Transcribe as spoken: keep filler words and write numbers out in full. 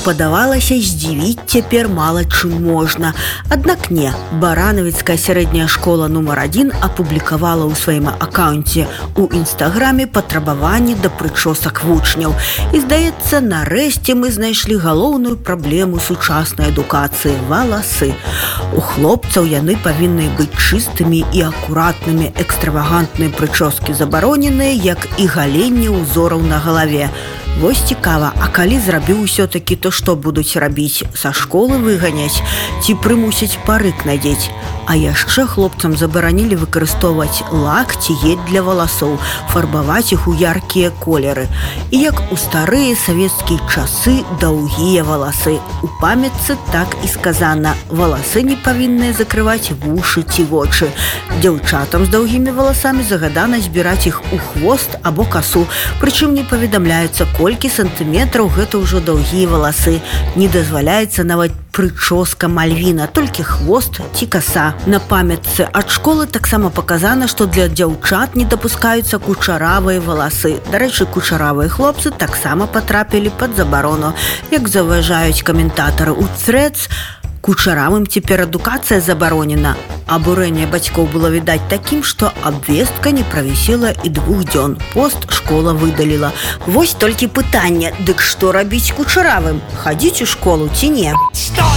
Падавалася, здзівіць цяпер мала чым можна. Аднак не. Баранавіцкая сярэдняя школа нумар адзін апублікавала ў сваім акаунце ў інстаграме патрабаванні да прычосак вучняў. І, здаецца, нарэшце мы знайшлі галоўную праблему сучаснай адукацыі – валасы. У хлопцаў яны павінны быць чыстымі і акуратнымі. Экстравагантныя прычоскі забароненыя, як і галенне ўзораў на галаве. Вось цікава, а калі зрабіў усё-такі, то што будуць рабіць? Са школы выганяць? Ці прымусяць парык надзець? А яшчэ хлопцам забаранілі выкарыстоўваць лак ці гель для валасоў, фарбаваць іх у яркія колеры. І як у старыя савецкія часы даўгія валасы. У памятцы так і сказана: валасы не павінныя закрываць вушы ці вочы. Дзяўчатам з даўгімі валасамі загадана збіраць іх у хвост або касу, прычым не паведамляецца, колькі сантыметраў гэта ўжо даўгія валасы. Не дазваляецца нават прычоска мальвіна, толькі хвост ці каса. На памятцы ад школы таксама паказана, што для дзяўчат не дапускаюцца кучаравыя валасы. Дарэчы, кучаравыя хлопцы таксама патрапілі пад забарону. Як заўважаюць каментатары ў Threads, кучаравым цяпер адукацыя забаронена. Абурэнне бацькоў было відаць такім, што абвестка не правісела і двух дзён. Пост школа выдаліла. Вось толькі пытанне: дык што рабіць кучаравым? Хадзіць у школу ці не?